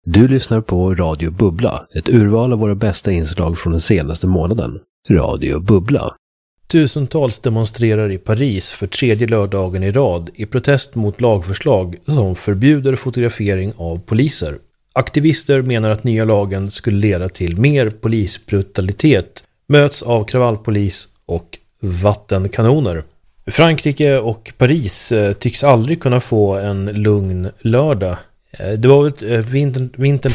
Du lyssnar på Radio Bubbla, ett urval av våra bästa inslag från den senaste månaden. Radio Bubbla. Tusentals demonstrerar i Paris för tredje lördagen i rad i protest mot lagförslag som förbjuder fotografering av poliser. Aktivister menar att nya lagen skulle leda till mer polisbrutalitet, möts av kravallpolis och vattenkanoner. Frankrike och Paris tycks aldrig kunna få en lugn lördag. Det var vintern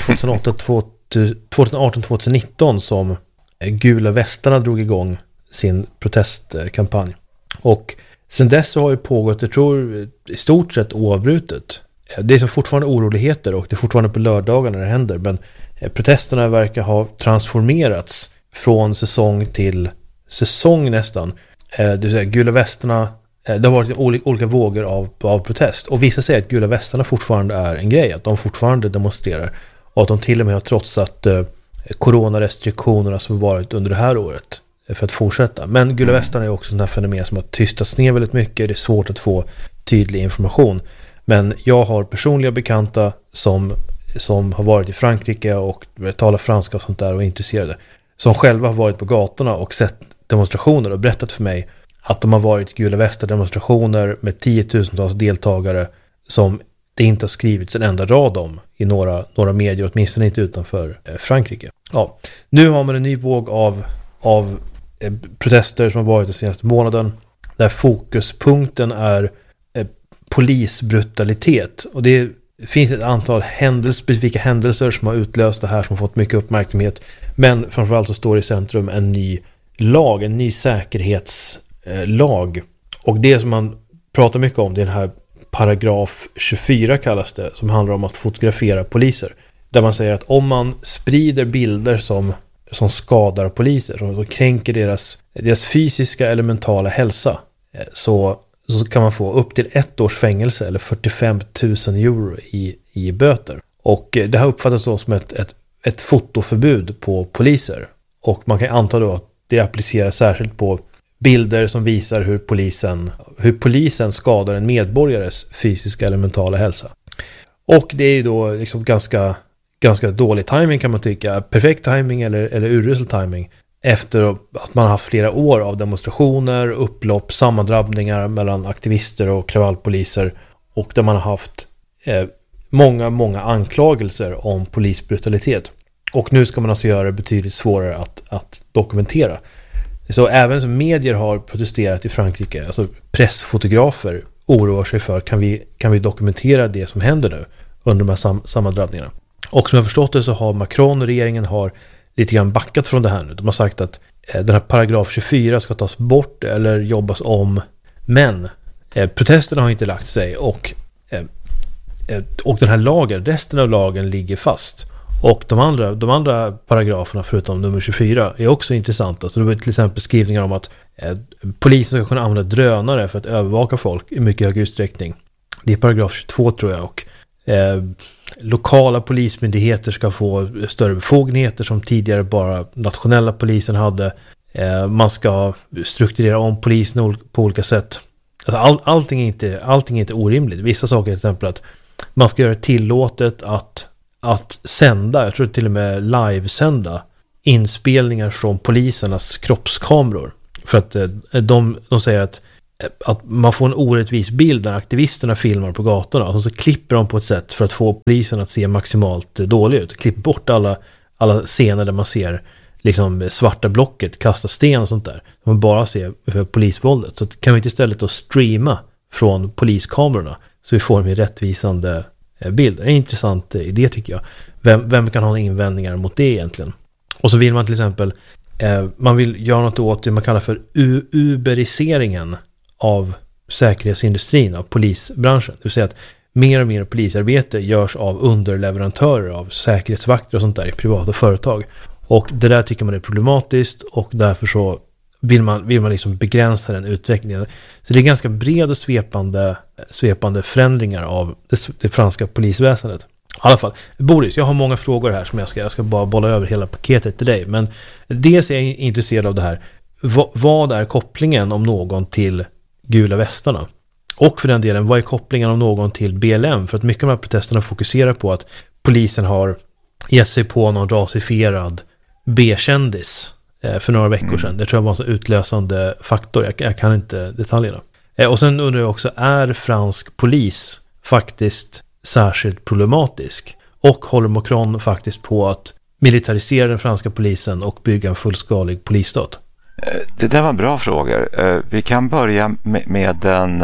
2018-2019 som Gula västarna drog igång sin protestkampanj. Och sen dess så har det pågått, jag tror, i stort sett oavbrutet. Det är så fortfarande oroligheter och det är fortfarande på lördagar när det händer. Men protesterna verkar ha transformerats från säsong till säsong nästan. Det vill säga, Gula västarna, det har varit olika vågor av protest. Och vissa säger att Gula västarna fortfarande är en grej. Att de fortfarande demonstrerar. Och att de till och med har trotsat coronarestriktionerna som varit under det här året för att fortsätta. Men Gula västarna är också sådana här fenomen som har tystats ner väldigt mycket. Det är svårt att få tydlig information. Men jag har personliga bekanta som har varit i Frankrike och talar franska och sånt där och är intresserade. Som själva har varit på gatorna och sett demonstrationer och berättat för mig att de har varit Gula västar demonstrationer med 10-tusentals deltagare som det inte har skrivits en enda rad om i några medier, åtminstone inte utanför Frankrike. Ja, nu har man en ny våg av protester som har varit den senaste månaden där fokuspunkten är polisbrutalitet. Och det finns ett antal specifika händelser som har utlöst det här, som har fått mycket uppmärksamhet. Men framförallt så står i centrum en ny lag, en ny säkerhetslag. Och det som man pratar mycket om, det är den här paragraf 24 kallas det, som handlar om att fotografera poliser. Där man säger att om man sprider bilder som skadar poliser, som kränker deras fysiska eller mentala hälsa, så kan man få upp till 1 års fängelse eller 45 000 euro i böter. Och det har uppfattats då som ett fotoförbud på poliser. Och man kan anta då att det appliceras särskilt på bilder som visar hur polisen skadar en medborgares fysiska eller mentala hälsa. Och det är ju då liksom ganska dålig timing, kan man tycka. Perfekt timing eller urusel timing. Efter att man har haft flera år av demonstrationer, upplopp, sammandrabbningar mellan aktivister och kravallpoliser. Och där man har haft många anklagelser om polisbrutalitet. Och nu ska man alltså göra det betydligt svårare att dokumentera. Så även som medier har protesterat i Frankrike, alltså pressfotografer oroar sig för, kan vi dokumentera det som händer nu under de här sammandrabbningarna. Och som jag förstått det så har Macron och regeringen har lite grann backat från det här nu. De har sagt att den här paragraf 24 ska tas bort eller jobbas om. Men protesterna har inte lagt sig och den här lagen, resten av lagen ligger fast. Och de andra paragraferna förutom nummer 24 är också intressanta. Så det var till exempel skrivningar om att polisen ska kunna använda drönare för att övervaka folk i mycket högre utsträckning. Det är paragraf 22 tror jag. Och lokala polismyndigheter ska få större befogenheter som tidigare bara nationella polisen hade. Man ska strukturera om polisen på olika sätt. Alltså allting är inte orimligt. Vissa saker, till exempel att man ska göra tillåtet att sända, jag tror till och med livesända inspelningar från polisernas kroppskameror. För att de säger att man får en orättvis bild när aktivisterna filmar på gatorna och så klipper de på ett sätt för att få polisen att se maximalt dålig ut. Klipper bort alla scener där man ser liksom svarta blocket kasta sten och sånt där. Man bara ser polisvåldet. Så kan vi inte istället då streama från poliskamerorna så vi får en rättvisande bild. Det är en intressant idé tycker jag. Vem kan ha invändningar mot det egentligen? Och så vill man till exempel man vill göra något åt det man kallar för uberiseringen av säkerhetsindustrin, av polisbranschen. Det vill säga att mer och mer polisarbete görs av underleverantörer, av säkerhetsvakter och sånt där i privata företag. Och det där tycker man är problematiskt och därför så vill man liksom begränsa den utvecklingen. Så det är ganska bred och svepande förändringar av det franska polisväsendet. I alla fall, Boris, jag har många frågor här som jag ska bara bolla över hela paketet till dig. Men dels är jag intresserad av det här. Vad är kopplingen om någon till Gula västarna? Och för den delen, vad är kopplingen om någon till BLM? För att mycket av de här protesterna fokuserar på att polisen har gett sig på någon rasifierad B-kändis för några veckor sedan. Det tror jag var en så utlösande faktor. Jag kan inte detaljerna. Och sen undrar jag också, är fransk polis faktiskt särskilt problematisk? Och håller Macron faktiskt på att militarisera den franska polisen och bygga en fullskalig polisstat? Det där var bra frågor. Vi kan börja med den...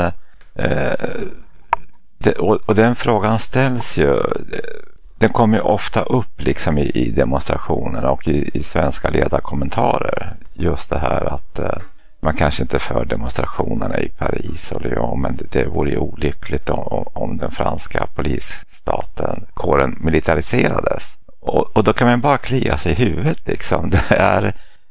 Och den frågan ställs ju... Den kommer ju ofta upp liksom i demonstrationerna och i svenska ledarkommentarer. Just det här att man kanske inte för demonstrationerna i Paris och Lyon, men det vore ju olyckligt om den franska polisstaten, kåren, militariserades. Och då kan man bara klia sig i huvudet liksom. Det är...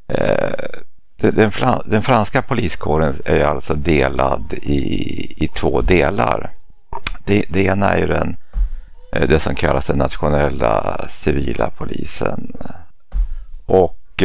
Den franska poliskåren är alltså delad i två delar. Det ena är ju det som kallas den nationella civila polisen. Och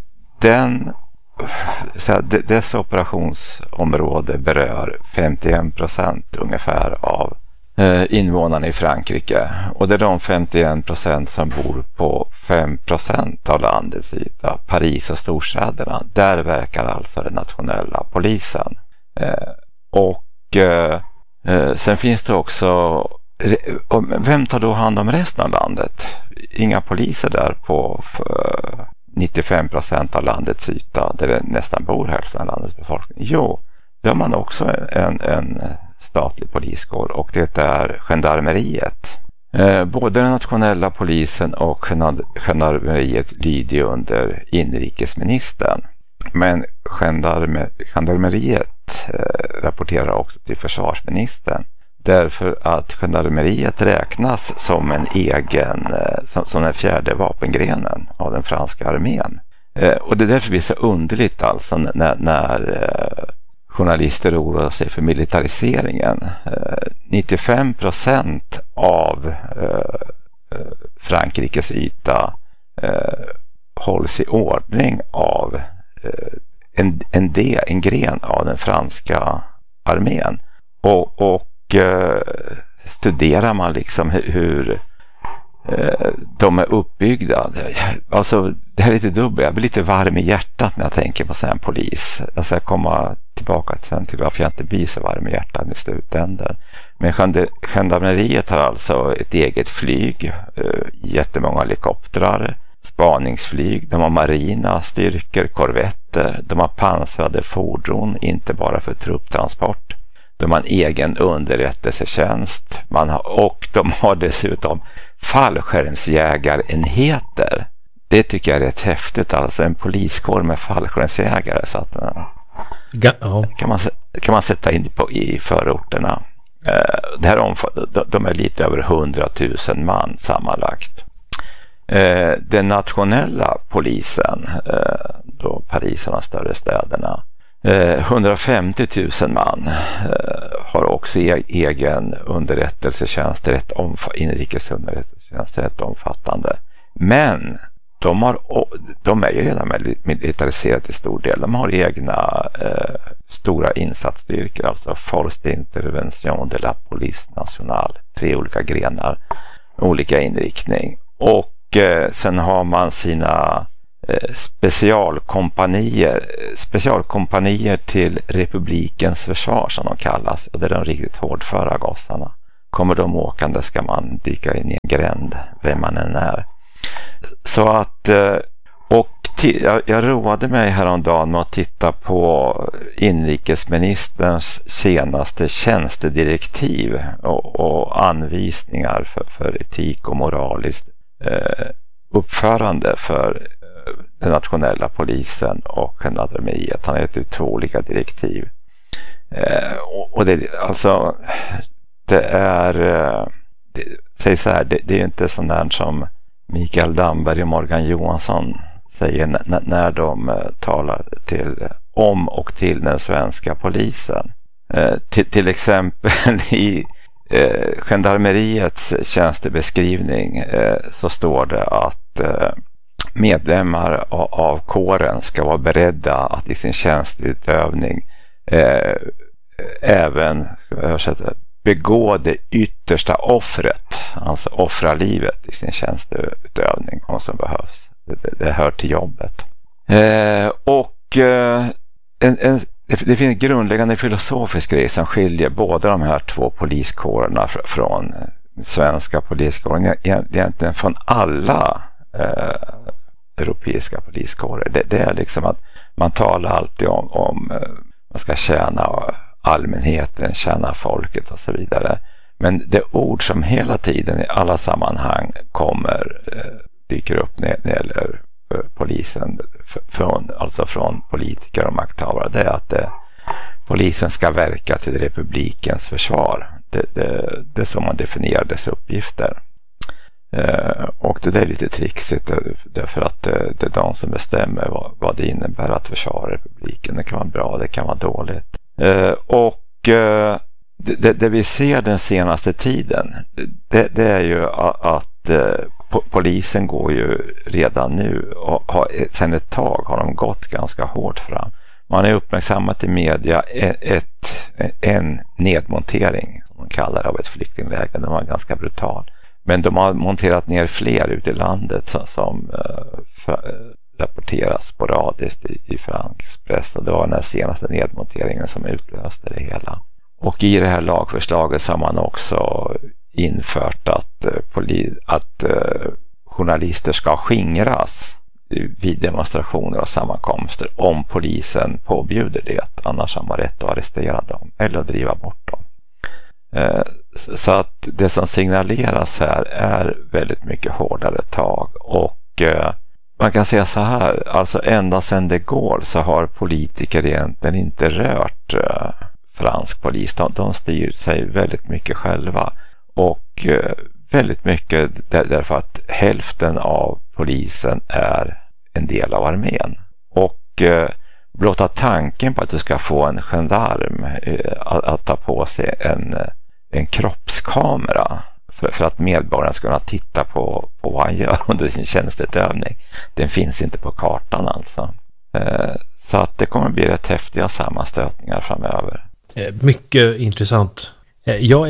dess operationsområde berör 51% ungefär av invånarna i Frankrike. Och det är de 51% som bor på 5% av landets yta, Paris och storstäderna. Där verkar alltså den nationella polisen. Sen finns det också... Vem tar då hand om resten av landet? Inga poliser där på 95% av landets yta, där det nästan bor hälften av landets befolkning. Jo, då har man också en statlig poliskår, och det är gendarmeriet. Både den nationella polisen och gendarmeriet lyder under inrikesministern. Men gendarmeriet rapporterar också till försvarsministern. Därför att gendarmeriet räknas som en egen, som den fjärde vapengrenen av den franska armén. Och det är därför blir så underligt alltså när journalister oroar sig för militariseringen. 95% av Frankrikes yta hålls i ordning av en gren av den franska armén. Och studerar man liksom hur de är uppbyggda. Alltså, det här är lite dubbelt. Jag blir lite varm i hjärtat när jag tänker på en polis. Alltså, jag kommer tillbaka till varför jag inte blir så varm i hjärtat i slutändan. Men gendarmeriet har alltså ett eget flyg, jättemånga helikoptrar, spaningsflyg, de har marina styrkor, korvetter, de har pansrade fordon, inte bara för trupptransport. De har en egen underrättelsetjänst, och de har dessutom fallskärmsjägarenheter. Det tycker jag är rätt häftigt, alltså en poliskår med fallskärmsjägare, så att kan man sätta in i förorterna. Det här de är lite över 100 000 man sammanlagt. Den nationella polisen, då Paris och de större städerna, 150 000 man, har också egen underrättelsetjänst, inrikes underrättelsetjänst, rätt omfattande. Men de är ju redan militariserade till stor del. De har egna stora insatsstyrkor, alltså Force d'Intervention de la Police Nationale, 3 olika grenar, olika inriktning. Och sen har man sina specialkompanier till republikens försvar, som de kallas, och det är de riktigt hårdföra gossarna. Kommer de åkande ska man dyka in i en gränd, vem man än är. Så att jag roade mig häromdagen med att titta på inrikesministerns senaste tjänstedirektiv och anvisningar för etik och moraliskt uppförande för den nationella polisen och gendarmeriet. Han har gett ut 2 olika direktiv. Och det säg så här, det är ju inte sån där som Mikael Damberg och Morgan Johansson säger när de talar om och till den svenska polisen. Till exempel i gendarmeriets tjänstebeskrivning så står det att medlemmar av kåren ska vara beredda att i sin tjänsteutövning även begå det yttersta offret, alltså offra livet i sin tjänsteutövning om som behövs. Det hör till jobbet. Det finns en grundläggande filosofisk grej som skiljer båda de här två poliskårerna från svenska poliskåren, egentligen från alla europeiska poliskårer. Det är liksom att man talar alltid om man ska tjäna allmänheten, tjäna folket och så vidare. Men det ord som hela tiden i alla sammanhang dyker upp när det gäller polisen från politiker och makthavare, det är att polisen ska verka till republikens försvar. Det är så man definierar dess uppgifter. Och det är lite trixigt därför att det är de som bestämmer vad det innebär att försvara republiken. Det kan vara bra, det kan vara dåligt. Det vi ser den senaste tiden, det är ju att polisen går ju redan nu och sedan ett tag har de gått ganska hårt fram. Man är uppmärksammat i media en nedmontering som de kallar av ett flyktingläger. Den var ganska brutal. Men de har monterat ner fler ute i landet som rapporteras sporadiskt i fransk press. Och det var den här senaste nedmonteringen som utlöste det hela. Och i det här lagförslaget så har man också infört att journalister ska skingras vid demonstrationer och sammankomster om polisen påbjuder det. Annars har man rätt att arrestera dem eller att driva bort dem. Så att det som signaleras här är väldigt mycket hårdare tag. Och man kan säga så här, alltså ända sedan det går så har politiker egentligen inte rört fransk polis. De styr sig väldigt mycket själva. Och väldigt mycket därför att hälften av polisen är en del av armén. Och blotta tanken på att du ska få en gendarm att ta på sig en kroppskamera för att medborgaren ska kunna titta på vad han gör under sin tjänsteutövning, den finns inte på kartan alltså. Så att det kommer bli rätt häftiga sammanstötningar framöver. Mycket intressant. Jag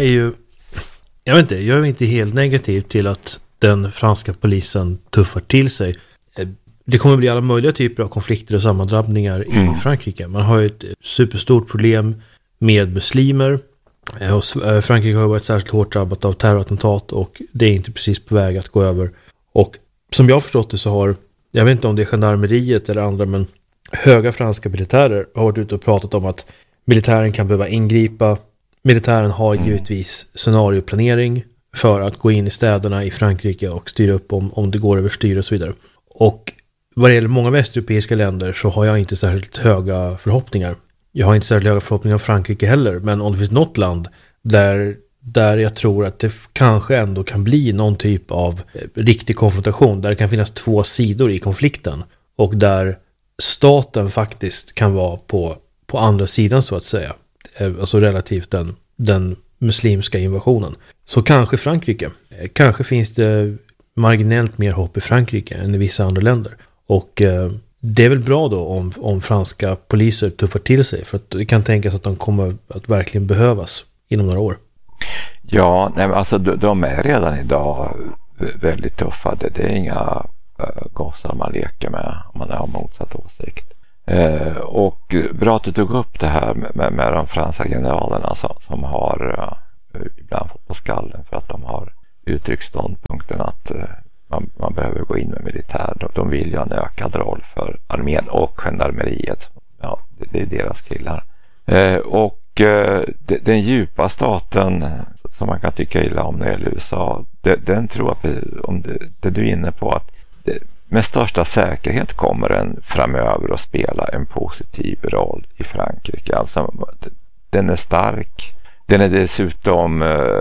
är inte helt negativ till att den franska polisen tuffar till sig. Det kommer bli alla möjliga typer av konflikter och sammandrabbningar i Frankrike. Man har ju ett superstort problem med muslimer. Frankrike har varit särskilt hårt drabbat av terrorattentat och det är inte precis på väg att gå över. Och som jag har förstått det så har, jag vet inte om det är gendarmeriet eller andra, men höga franska militärer har varit ute och pratat om att militären kan behöva ingripa. Militären har givetvis scenarioplanering för att gå in i städerna i Frankrike och styra upp om det går över styr och så vidare. Och vad det gäller många västeuropeiska länder så har jag inte särskilt höga förhoppningar. Jag har inte särskilt höga förhoppningar om Frankrike heller, men om det finns något land där jag tror att det kanske ändå kan bli någon typ av riktig konfrontation, där det kan finnas två sidor i konflikten och där staten faktiskt kan vara på andra sidan så att säga, alltså relativt den muslimska invasionen, så kanske Frankrike. Kanske finns det marginellt mer hopp i Frankrike än i vissa andra länder. Och det är väl bra då om franska poliser tuffar till sig, för att det kan tänkas att de kommer att verkligen behövas inom några år. Ja, nej, alltså de är redan idag väldigt tuffa. Det är inga gossar man leker med om man har motsatt åsikt. Och bra att du tog upp det här med de franska generalerna som har ibland fått på skallen för att de har uttryckt ståndpunkten att man behöver gå in med militär. De vill ju ha en ökad roll för armén och gendarmeriet. Ja, det är deras killar. Och den djupa staten som man kan tycka illa om när det gäller USA, den tror jag om det du är inne på, att med största säkerhet kommer den framöver att spela en positiv roll i Frankrike. Alltså, den är stark. Den är dessutom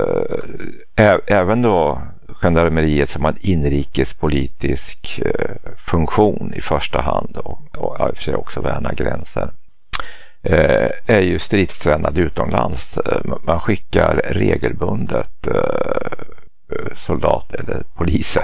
även då gendarmeriet som har en inrikespolitisk funktion i första hand och i och för sig också värna gränser, är ju stridstränad utomlands. Man skickar regelbundet soldater eller poliser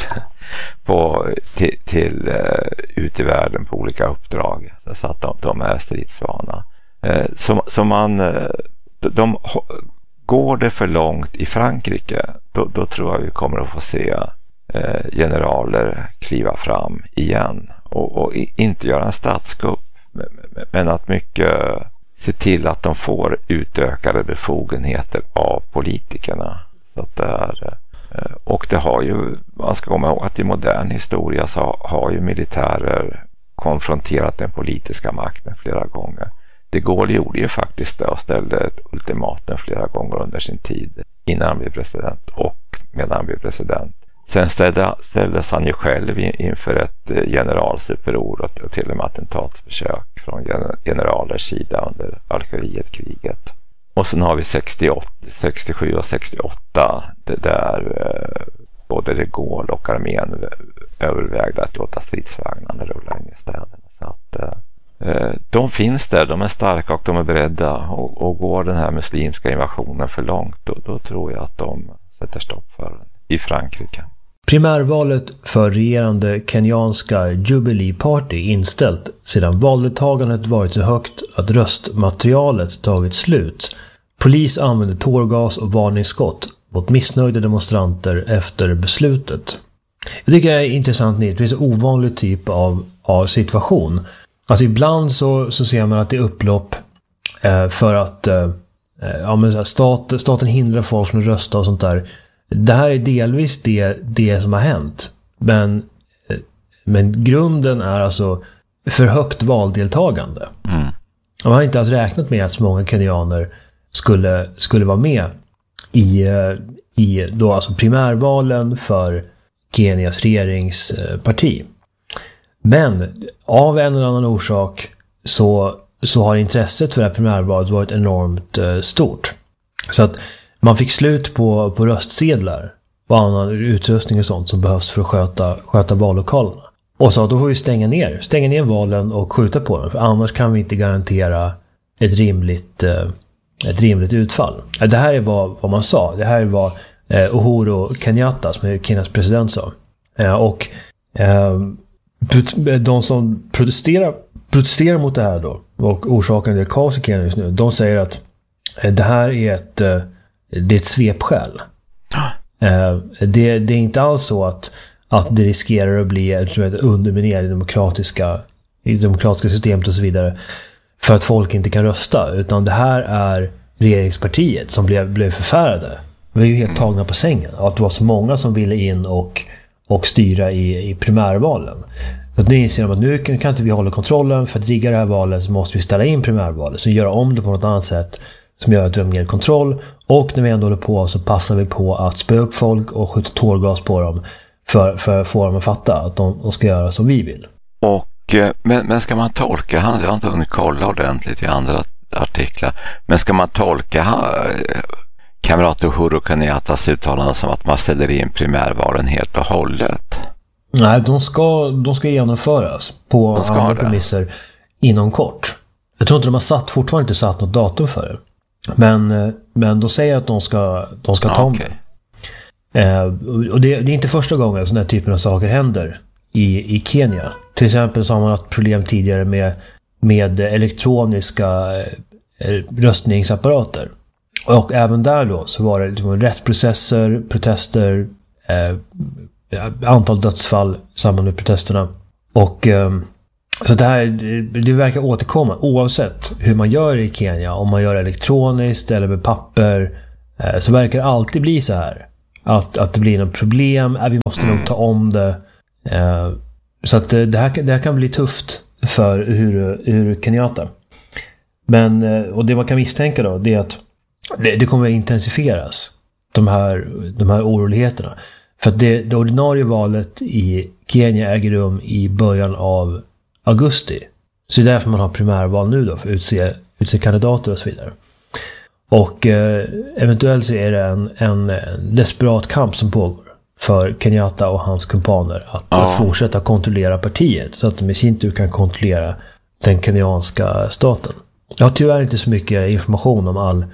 till ut i världen på olika uppdrag så att de är stridsvana. De går det för långt i Frankrike, då tror jag vi kommer att få se generaler kliva fram igen och inte göra en statskupp, men att mycket se till att de får utökade befogenheter av politikerna. Så att och det har ju, man ska komma ihåg att i modern historia så har ju militärer konfronterat den politiska makten flera gånger. De Gaulle gjorde ju faktiskt det och ställde ett ultimatum flera gånger under sin tid innan han blev president och medan han blev president. Sen ställdes han ju själv inför ett generalsuppror och till och med attentatsförsök från generalers sida under Algerietkriget. Och sen har vi 67 och 68 där både de Gaulle och armén övervägde att låta stridsvagnarna rulla in i städerna. Så att de finns där, de är starka och de är beredda, och går den här muslimska invasionen för långt, då tror jag att de sätter stopp för den i Frankrike. Primärvalet för regerande kenyanska Jubilee Party inställt sedan valdeltagandet varit så högt att röstmaterialet tagit slut. Polis använde tårgas och varningsskott mot missnöjda demonstranter efter beslutet. Jag tycker det är intressant, det är en ovanlig typ av situation. Alltså ibland så ser man att det är upplopp för att staten hindrar folk från att rösta och sånt där. Det här är delvis det som har hänt. Men grunden är alltså för högt valdeltagande. Mm. Man har inte alls räknat med att så många kenyaner skulle vara med i då alltså primärvalen för Kenias regeringsparti. Men av en eller annan orsak så har intresset för det här primärvalet varit enormt stort. Så att man fick slut på röstsedlar och annan utrustning och sånt som behövs för att sköta vallokalerna. Och så då får vi stänga ner valen och skjuta på dem, för annars kan vi inte garantera ett rimligt utfall. Det här är vad man sa. Det här är vad Uhuru Kenyatta, som är Kenyas president, sa. Och de som protesterar mot det här då, och orsaken till kaos i Kenya just nu, de säger att det här är ett svepskäl. Det är inte alls så att det riskerar att bli ett underminerat i demokratiska systemet och så vidare för att folk inte kan rösta, utan det här är regeringspartiet som blev förfärade. Vi är ju helt tagna på sängen att det var så många som ville in och styra i primärvalen. Så att nu inser de att nu kan inte vi hålla kontrollen, för att rigga det här valet så måste vi ställa in primärvalet, så göra om det på något annat sätt som gör att vi har mer kontroll, och när vi ändå håller på så passar vi på att spö upp folk och skjuta tårgas på dem för att få dem att fatta att de ska göra som vi vill. Men ska man tolka, jag har inte hunnit kolla ordentligt i andra artiklar, men ska man tolka kamrat Uhuru Kenyattas uttalande som att man ställer in primärvalen helt och hållet? Nej, de ska genomföras på andra premisser inom kort. Jag tror inte de har fortfarande inte satt något datum för det. Men de säger att de ska ta om det. Och det är inte första gången sådana här typen av saker händer i Kenya. Till exempel så har man haft problem tidigare med elektroniska röstningsapparater. Och även där då så var det liksom rättsprocesser, protester, antal dödsfall i samband med protesterna. Och så det verkar återkomma oavsett hur man gör i Kenya. Om man gör elektroniskt eller med papper, så verkar det alltid bli så här att det blir något problem. Vi måste nog ta om det. Så att det här kan bli tufft för hur Kenyatta. Men och det man kan misstänka då, det är att det kommer att intensifieras, de här oroligheterna. För att det ordinarie valet i Kenya äger rum i början av augusti. Så det är därför man har primärval nu då, för att utse kandidater och så vidare. Och eventuellt så är det en desperat kamp som pågår för Kenyatta och hans kumpaner att fortsätta kontrollera partiet, så att de i sin tur kan kontrollera den kenyanska staten. Jag har tyvärr inte så mycket information om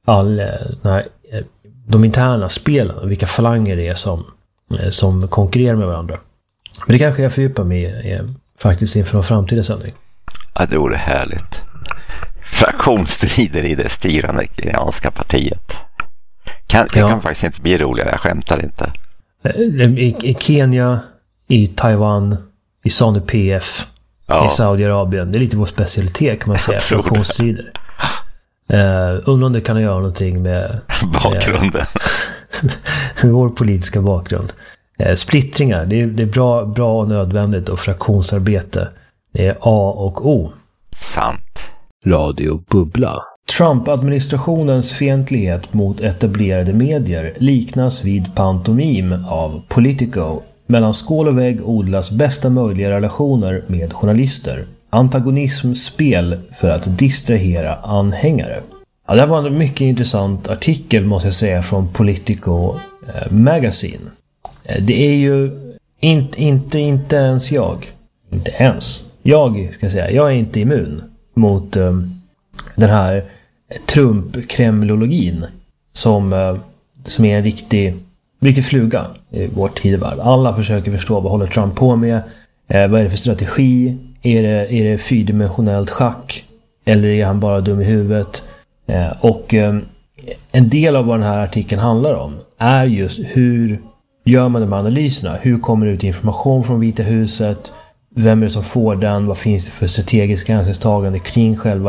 de interna spelen och vilka falanger det är som konkurrerar med varandra. Men det kanske jag fördjupar mig faktiskt inför en framtida sändning. Ja, det vore härligt. Fraktionsstrider i det styrande kenyanska partiet. Det kan faktiskt inte bli roligare, jag skämtar inte. I Kenya, i Taiwan, i ZANU-PF, i Saudiarabien. Det är lite vår specialitet kan man säga, fraktionsstrider. Undrar om det kan göra någonting med bakgrunden. Med vår politiska bakgrund. Splittringar, det är bra och nödvändigt, och fraktionsarbete, det är A och O. Sant. Radio Bubbla. Trump-administrationens fientlighet mot etablerade medier liknas vid pantomim av Politico. Mellan skål och vägg odlas bästa möjliga relationer med journalister. Antagonism, spel för att distrahera anhängare. Ja, det här var en mycket intressant artikel måste jag säga från Politico Magazine. Det är ju inte ens jag. Inte ens. Jag är inte immun mot den här Trump-kremlologin som är en riktig fluga i vår tidevarv. Alla försöker förstå vad håller Trump på med. Vad är det för strategi? Är det fyrdimensionellt schack? Eller är han bara dum i huvudet? Och en del av vad den här artikeln handlar om är just hur gör man de här analyserna? Hur kommer det ut information från Vita huset? Vem är det som får den? Vad finns det för strategiska hänsynstagande kring själva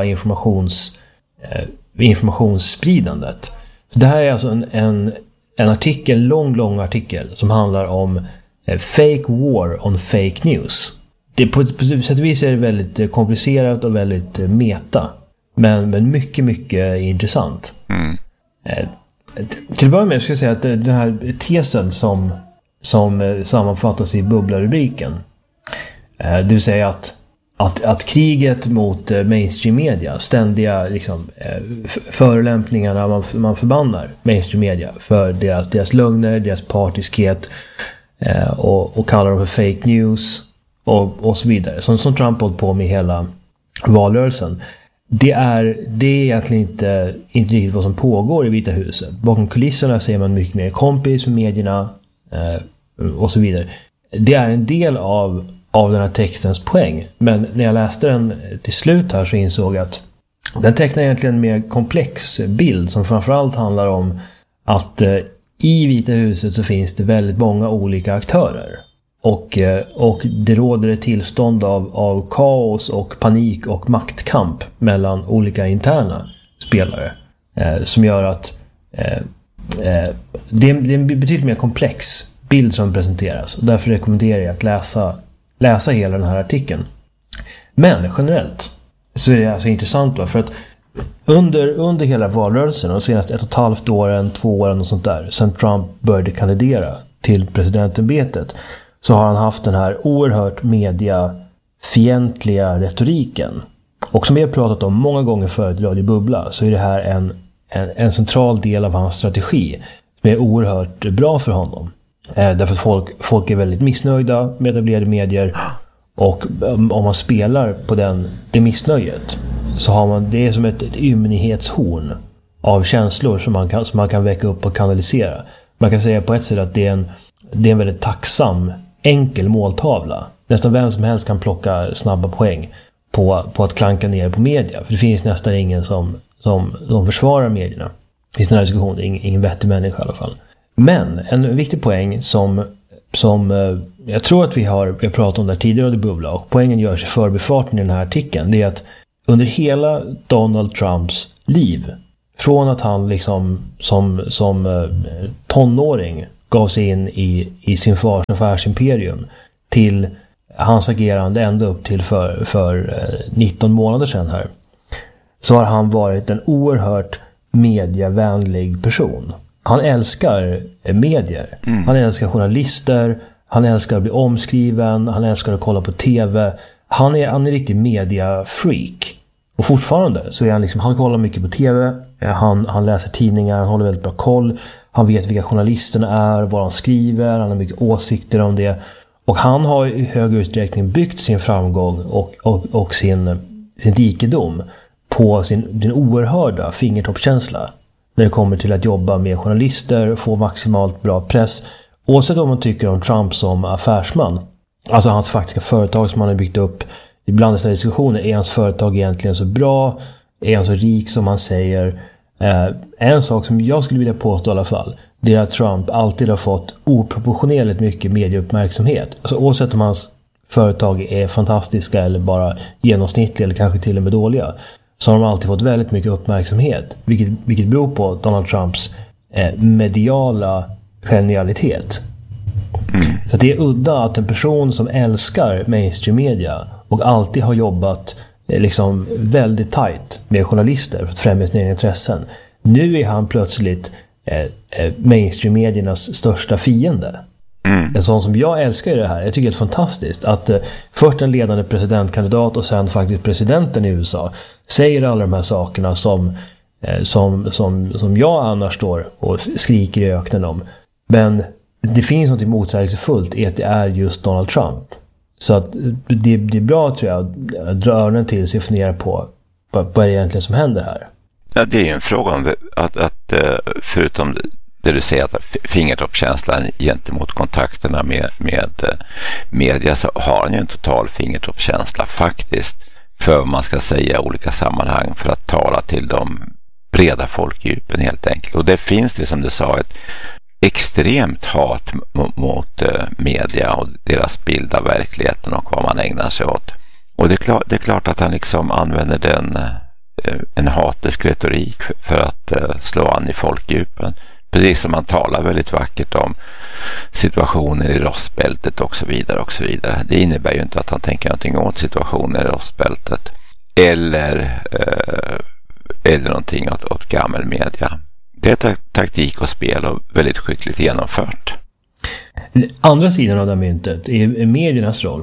informationsspridandet? Så det här är alltså en artikel, lång artikel som handlar om fake war on fake news. Det på sätt och vis är det väldigt komplicerat och väldigt meta. Men mycket intressant. Till att börja med ska jag säga att den här tesen som sammanfattas i bubblarubriken, det vill säga att kriget mot mainstream media, ständiga liksom, förolämpningarna man förbannar mainstream media för deras lögner, deras partiskhet, och kallar dem för fake news och så vidare. Som Trump hållit på med hela valrörelsen. Det är egentligen inte riktigt vad som pågår i Vita huset. Bakom kulisserna ser man mycket mer kompis med medierna och så vidare. Det är en del av den här textens poäng. Men när jag läste den till slut här så insåg jag att den tecknar egentligen en mer komplex bild som framförallt handlar om att i Vita huset så finns det väldigt många olika aktörer. Och det råder ett tillstånd av kaos och panik och maktkamp mellan olika interna spelare. Som gör att det är en betydligt mer komplex bild som presenteras. Och därför rekommenderar jag att läsa hela den här artikeln. Men generellt så är det alltså intressant för att under hela valrörelsen och senaste 1,5 åren, 2 åren och sånt där, sen Trump började kandidera till presidentämbetet, så har han haft den här oerhört mediafientliga retoriken. Och som vi har pratat om många gånger förut i Radio Bubbla, så är det här en central del av hans strategi som är oerhört bra för honom. Därför att folk är väldigt missnöjda med etablerade medier, och om man spelar på det missnöjet så har man det är som ett ymnighetshorn av känslor som man kan väcka upp och kanalisera. Man kan säga på ett sätt att det är en väldigt tacksam, enkel måltavla. Nästan vem som helst kan plocka snabba poäng på att klanka ner på media. För det finns nästan ingen som försvarar medierna. Det finns några diskussioner, ingen vettig människa i alla fall. Men en viktig poäng som jag tror att vi har pratat om där tidigare i Bubbla, och poängen görs i förbifarten i den här artikeln, det är att under hela Donald Trumps liv, från att han liksom som tonåring gav sig in i sin fars affärsimperium till hans agerande ända upp till för 19 månader sedan här, så har han varit en oerhört medievänlig person. Han älskar medier. Han älskar journalister. Han älskar att bli omskriven. Han älskar att kolla på tv. Han är en riktig media-freak. Och fortfarande så är han kollar mycket på tv. Han läser tidningar. Han håller väldigt bra koll. Han vet vilka journalisterna är. Vad de skriver. Han har mycket åsikter om det. Och han har i hög utsträckning byggt sin framgång och sin rikedom på sin oerhörda fingertoppskänsla. När det kommer till att jobba med journalister, få maximalt bra press. Oavsett vad man tycker om Trump som affärsman. Alltså hans faktiska företag som han har byggt upp. Ibland i diskussioner, är hans företag egentligen så bra? Är han så rik som han säger? En sak som jag skulle vilja påstå i alla fall, det är att Trump alltid har fått oproportionerligt mycket medieuppmärksamhet. Alltså, oavsett om hans företag är fantastiska eller bara genomsnittliga eller kanske till och med dåliga, så har de alltid fått väldigt mycket uppmärksamhet. Vilket beror på Donald Trumps mediala genialitet. Så det är udda att en person som älskar mainstream media och alltid har jobbat liksom väldigt tajt med journalister för att främja sina egna intressen. Nu är han plötsligt mainstream-mediernas största fiende. En sån som jag älskar i det här. Jag tycker det är fantastiskt att först en ledande presidentkandidat och sen faktiskt presidenten i USA säger alla de här sakerna som jag annars står och skriker i öknen om. Men det finns något motsägelsefullt i att det är just Donald Trump. Så att det är bra, tror jag, att dra öronen till sig och fundera på vad är det egentligen som händer här. Ja, det är ju en fråga om att förutom det du säger, att fingertoppskänslan gentemot kontakterna med media, så har han ju en total fingertoppskänsla faktiskt för vad man ska säga i olika sammanhang för att tala till de breda folkdjupen helt enkelt. Och det finns det, som du sa, ett extremt hat mot media och deras bild av verkligheten och vad man ägnar sig åt. Och det är klart att han liksom använder en hatisk retorik för att slå an i folkdjupen. Precis som man talar väldigt vackert om situationer i Rostbältet och så vidare och så vidare. Det innebär ju inte att han tänker någonting åt situationer i Rostbältet eller någonting åt gammal media. Det är taktik och spel och väldigt skickligt genomfört. Andra sidan av det myntet är mediernas roll.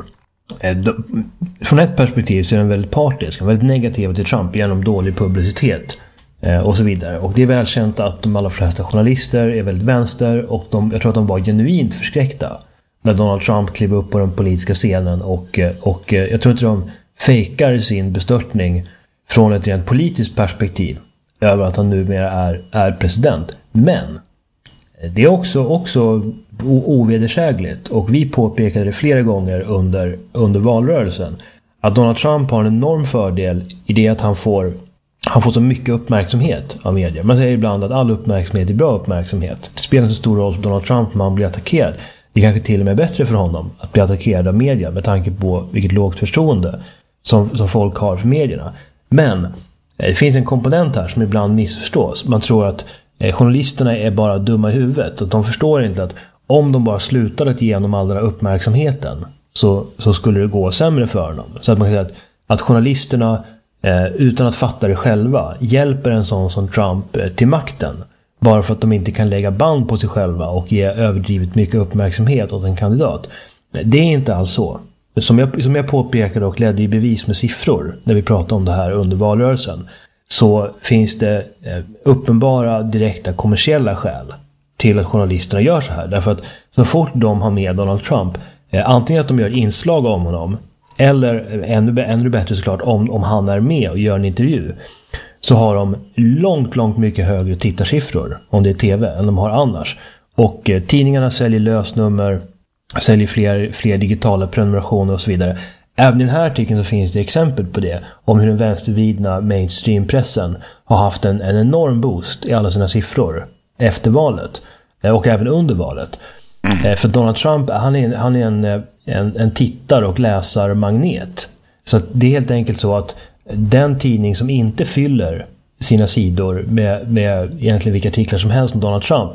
Från ett perspektiv så är den väldigt partisk, väldigt negativ till Trump genom dålig publicitet och så vidare. Och det är välkänt att de allra flesta journalister är väldigt vänster, och jag tror att de var genuint förskräckta när Donald Trump klev upp på den politiska scenen, och jag tror inte de fejkar sin bestörtning från ett rent politiskt perspektiv över att han numera är president. Men det är också ovedersägligt, och vi påpekade det flera gånger under valrörelsen, att Donald Trump har en enorm fördel i det att han får så mycket uppmärksamhet av media. Man säger ibland att all uppmärksamhet är bra uppmärksamhet. Det spelar inte så stor roll för Donald Trump om han blir attackerad. Det är kanske till och med bättre för honom att bli attackerad av media med tanke på vilket lågt förtroende som folk har för medierna. Men det finns en komponent här som ibland missförstås. Man tror att journalisterna är bara dumma i huvudet, och de förstår inte att om de bara slutar att ge igenom all den här uppmärksamheten så skulle det gå sämre för dem. Så att man kan säga att journalisterna utan att fatta det själva hjälper en sån som Trump till makten, bara för att de inte kan lägga band på sig själva och ge överdrivet mycket uppmärksamhet åt en kandidat. Det är inte alls så. Som jag påpekade och ledde i bevis med siffror när vi pratade om det här under valrörelsen, så finns det uppenbara direkta kommersiella skäl till att journalisterna gör så här. Därför att så fort de har med Donald Trump, antingen att de gör inslag om honom, eller ännu bättre såklart om han är med och gör en intervju, så har de långt mycket högre tittarsiffror om det är tv än de har annars. Och tidningarna säljer lösnummer, säljer fler digitala prenumerationer och så vidare. Även i den här artikeln så finns det exempel på det, om hur den vänstervridna mainstream-pressen har haft en enorm boost i alla sina siffror efter valet och även under valet. För Donald Trump, han är en tittar- och läsarmagnet. Så att det är helt enkelt så att den tidning som inte fyller sina sidor med egentligen vilka artiklar som helst om Donald Trump,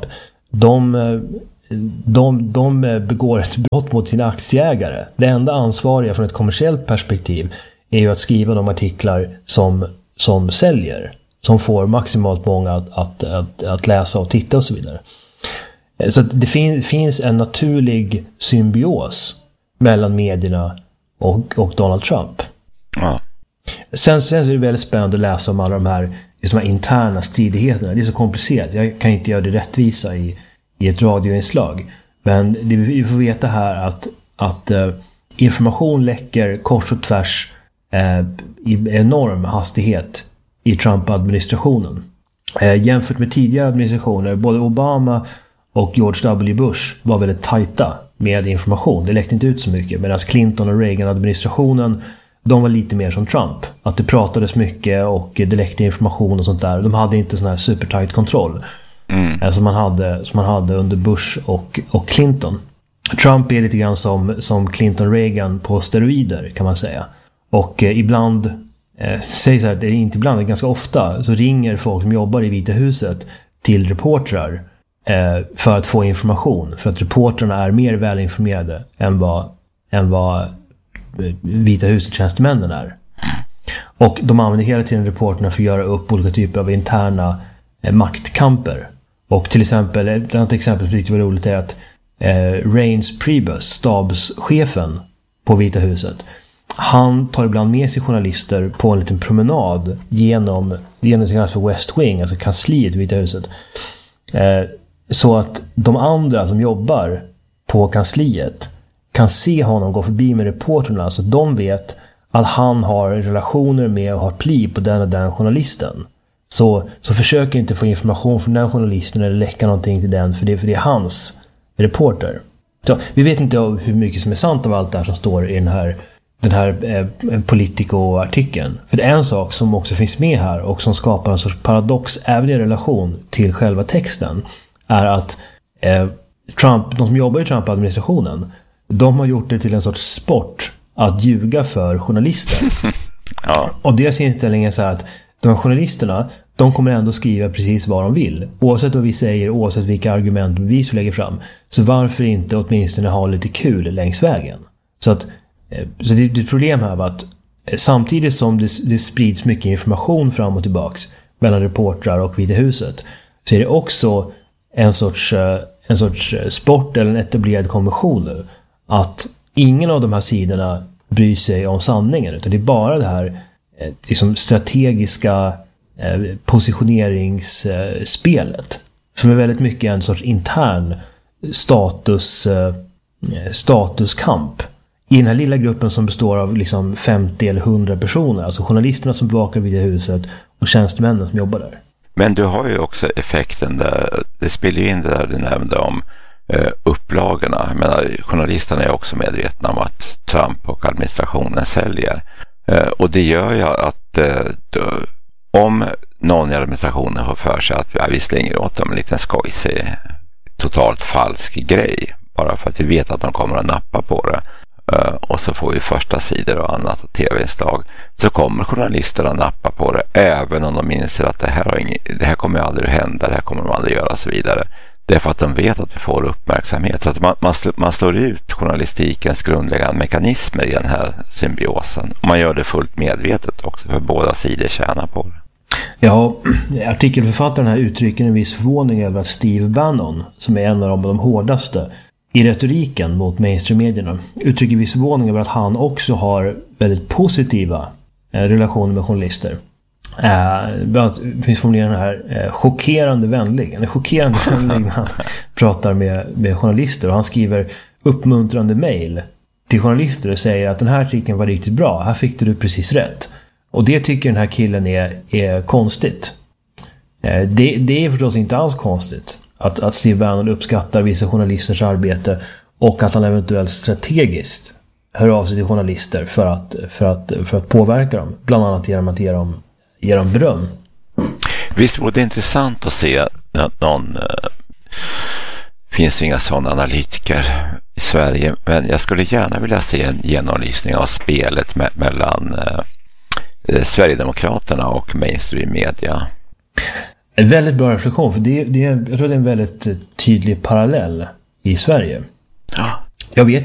de begår ett brott mot sina aktieägare. Det enda ansvariga från ett kommersiellt perspektiv är ju att skriva de artiklar som säljer, som får maximalt många att läsa och titta och så vidare. Så det finns en naturlig symbios mellan medierna och Donald Trump. Ja. Sen är det väldigt spännande att läsa om alla de här interna stridigheterna. Det är så komplicerat. Jag kan inte göra det rättvisa i ett radioinslag. Men det vi får veta här att information läcker kors och tvärs i enorm hastighet i Trump-administrationen. Jämfört med tidigare administrationer, både Obama och George W. Bush var väldigt tajta med information. Det läckte inte ut så mycket. Medan Clinton och Reagan-administrationen de var lite mer som Trump. Att det pratades mycket och det läckte information och sånt där. De hade inte sån här supertight kontroll som man hade under Bush och Clinton. Trump är lite grann som Clinton-Reagan på steroider, kan man säga. Och ibland, säg så här, det är inte ibland, det är ganska ofta, så ringer folk som jobbar i Vita huset till reportrar för att få information. För att reportrarna är mer välinformerade än vad Vita huset tjänstemännen är. Och de använder hela tiden reporterna för att göra upp olika typer av interna maktkamper. Och till exempel, ett annat exempel som riktigt var roligt är att Reince Priebus, stabschefen på Vita huset, han tar ibland med sig journalister på en liten promenad genom för West Wing, alltså kansliet i Vita huset. Så att de andra som jobbar på kansliet kan se honom gå förbi med reporterna, så de vet att han har relationer med och har pli på den och den journalisten. Så försök inte få information från den journalisten eller läcka någonting till den, för det är hans reporter. Så vi vet inte hur mycket som är sant av allt det här som står i den här Politico-artikeln. För det är en sak som också finns med här och som skapar en sorts paradox även i relation till själva texten, är att de som jobbar i Trump-administrationen, de har gjort det till en sorts sport att ljuga för journalister. Ja. Och deras inställning är så här att de här journalisterna, de kommer ändå skriva precis vad de vill. Oavsett vad vi säger, oavsett vilka argument och bevis vi lägger fram. Så varför inte åtminstone ha lite kul längs vägen? Så det är ett problem här att samtidigt som det sprids mycket information fram och tillbaks mellan reportrar och Vita huset, så är det också en sorts sport eller en etablerad konvention nu att ingen av de här sidorna bryr sig om sanningen, utan det är bara det här liksom strategiska positioneringsspelet som är väldigt mycket en sorts intern statuskamp i den här lilla gruppen som består av liksom 50 eller 100 personer, alltså journalisterna som bevakar Vita huset och tjänstemännen som jobbar där. Men du har ju också effekten där, det spelar in det där du nämnde om upplagorna. Jag menar, journalisterna är också medvetna om att Trump och administrationen säljer. Och det gör ju att om någon i administrationen har för sig att vi slänger åt dem en liten skojsig, totalt falsk grej, bara för att vi vet att de kommer att nappa på det, och så får vi första sidor och annat och tv-inslag, så kommer journalisterna att nappa på det, även om de inser att det här kommer aldrig att hända, det här kommer de aldrig göra och så vidare. Det är för att de vet att vi får uppmärksamhet. Så att man slår ut journalistikens grundläggande mekanismer i den här symbiosen. Och man gör det fullt medvetet också, för båda sidor tjänar på det. Ja, artikelförfattaren här uttrycker en viss förvåning över att Steve Bannon, som är en av de hårdaste i retoriken mot mainstream-medierna, uttrycker viss förvåning över att han också har väldigt positiva relationer med journalister. Bland annat finns formuleringen här chockerande vänlig när han pratar med journalister, och han skriver uppmuntrande mejl till journalister och säger att den här artikeln var riktigt bra, här fick du precis rätt. Och det tycker den här killen är konstigt. Det är förstås inte alls konstigt att Steve Bannon uppskattar vissa journalisters arbete och att han eventuellt strategiskt hör av sig till journalister för att påverka dem, bland annat genom att ge dem beröm. Visst vore det intressant att se att någon, finns ju inga sådana analytiker i Sverige, men jag skulle gärna vilja se en genomlysning av spelet mellan Sverigedemokraterna och mainstream media. En väldigt bra reflektion, för jag tror det är en väldigt tydlig parallell i Sverige. Ja. Jag vet